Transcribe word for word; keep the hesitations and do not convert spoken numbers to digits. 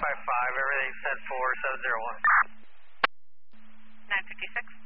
five five, everything set for seven zero one. nine fifty-six.